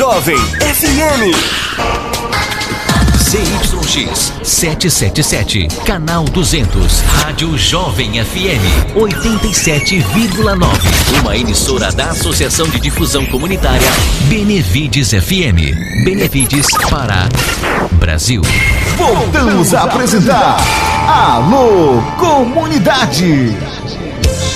Jovem FM. ZYX 777, canal 200, Rádio Jovem FM 87,9. Uma emissora da Associação de Difusão Comunitária Benevides FM. Benevides, Pará, Brasil. Voltamos a apresentar Alô Comunidade.